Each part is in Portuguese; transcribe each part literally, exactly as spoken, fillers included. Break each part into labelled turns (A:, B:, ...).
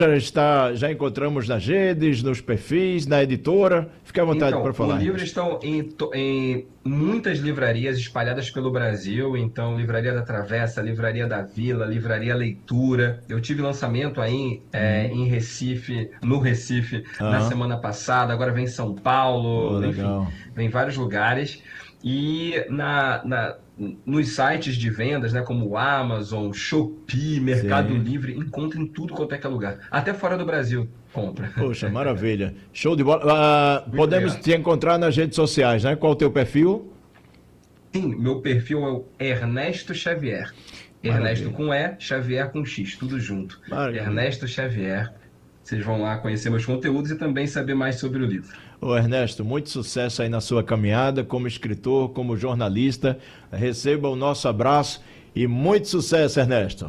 A: Já, está, já encontramos nas redes, nos perfis, na editora. Fique à vontade
B: Então,
A: para falar.
B: os livros estão em, to- em muitas livrarias espalhadas pelo Brasil. Então, Livraria da Travessa, Livraria da Vila, Livraria Leitura. Eu tive lançamento aí é,
A: Hum.
B: em Recife, no Recife, na
A: Aham.
B: semana passada. Agora vem em São
A: Pô,
B: Paulo, enfim,
A: legal.
B: vem em vários lugares. E na, na- nos sites de vendas, né, como o Amazon, Shopee, Mercado
A: Sim.
B: Livre, encontra em tudo quanto é que é lugar. Até fora do Brasil, compra.
A: Poxa, maravilha. Show de bola. Ah,
B: Muito
A: podemos
B: obrigado.
A: te encontrar nas redes sociais, né? Qual o teu perfil?
B: Sim, meu perfil é o Ernesto Xavier. Ernesto
A: Maravilha.
B: com E, Xavier com X, tudo junto.
A: Maravilha.
B: Ernesto Xavier. Vocês vão lá conhecer meus conteúdos e também saber mais sobre o livro.
A: Ô Ernesto, muito sucesso aí na sua caminhada como escritor, como jornalista. Receba o nosso abraço e muito sucesso, Ernesto.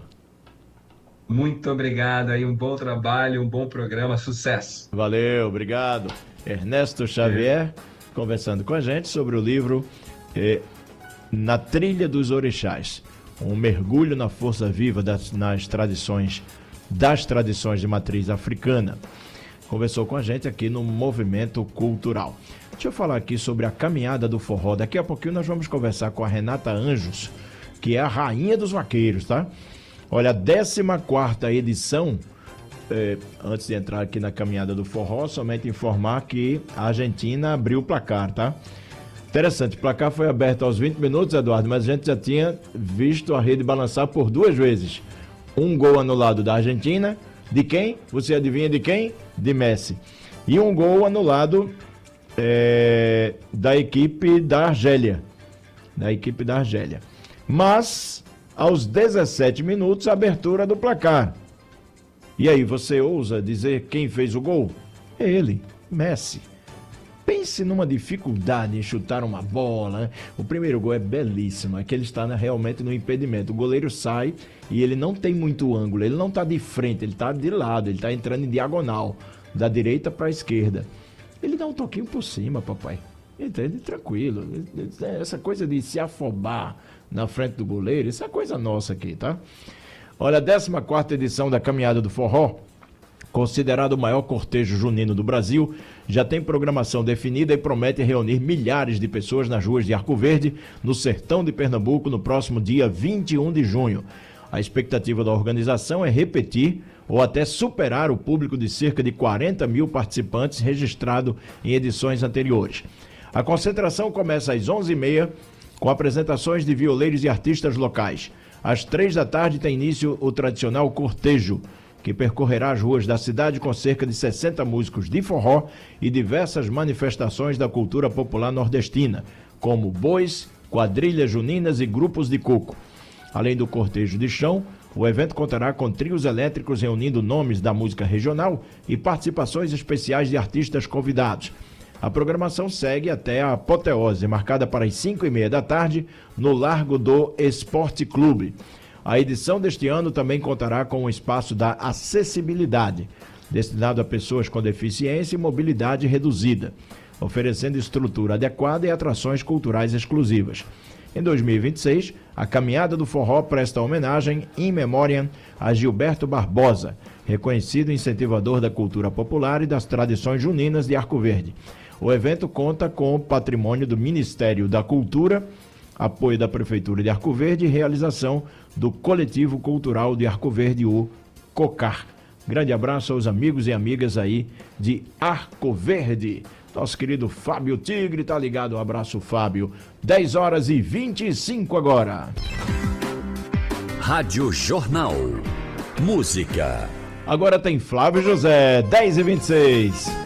B: Muito obrigado aí, um bom trabalho, um bom programa, sucesso.
A: Valeu, obrigado. Ernesto Xavier conversando com a gente sobre o livro eh, Na Trilha dos Orixás, um mergulho na força viva das, nas tradições, das tradições de matriz africana. Conversou com a gente aqui no Movimento Cultural. Deixa eu falar aqui sobre a caminhada do forró. Daqui a pouquinho nós vamos conversar com a Renata Anjos, que é a rainha dos vaqueiros, tá? Olha, a décima quarta edição, eh, antes de entrar aqui na caminhada do forró, somente informar que a Argentina abriu o placar, tá? Interessante, o placar foi aberto aos vinte minutos, Eduardo, mas a gente já tinha visto a rede balançar por duas vezes. Um gol anulado da Argentina, de quem? Você adivinha de quem? De Messi. E um gol anulado é, da equipe da Argélia. Da equipe da Argélia. Mas, aos dezessete minutos, a abertura do placar. E aí, você ousa dizer quem fez o gol? É ele, Messi. Pense numa dificuldade em chutar uma bola, né? O primeiro gol é belíssimo, é que ele está realmente no impedimento. O goleiro sai e ele não tem muito ângulo, ele não está de frente, ele está de lado, ele está entrando em diagonal, da direita para a esquerda. Ele dá um toquinho por cima, papai. Entende? Tranquilo. Essa coisa de se afobar na frente do goleiro, isso é coisa nossa aqui, tá? Olha, a décima quarta edição da Caminhada do Forró, considerado o maior cortejo junino do Brasil, já tem programação definida e promete reunir milhares de pessoas nas ruas de Arco Verde, no sertão de Pernambuco, no próximo dia vinte e um de junho. A expectativa da organização é repetir ou até superar o público de cerca de quarenta mil participantes registrado em edições anteriores. A concentração começa às onze e meia, com apresentações de violeiros e artistas locais. Às três da tarde tem início o tradicional cortejo, que percorrerá as ruas da cidade com cerca de sessenta músicos de forró e diversas manifestações da cultura popular nordestina, como bois, quadrilhas juninas e grupos de coco. Além do cortejo de chão, o evento contará com trios elétricos reunindo nomes da música regional e participações especiais de artistas convidados. A programação segue até a apoteose, marcada para as cinco e meia da tarde, no Largo do Esporte Clube. A edição deste ano também contará com o espaço da acessibilidade, destinado a pessoas com deficiência e mobilidade reduzida, oferecendo estrutura adequada e atrações culturais exclusivas. Em dois mil e vinte e seis, a Caminhada do Forró presta homenagem in memoriam a Gilberto Barbosa, reconhecido incentivador da cultura popular e das tradições juninas de Arco Verde. O evento conta com o patrimônio do Ministério da Cultura, apoio da Prefeitura de Arco Verde e realização do Coletivo Cultural de Arco Verde, o COCAR. Grande abraço aos amigos e amigas aí de Arco Verde. Nosso querido Fábio Tigre tá ligado. Um abraço, Fábio. dez horas e vinte e cinco agora.
C: Rádio Jornal. Música.
A: Agora tem Flávio José, dez e vinte e seis.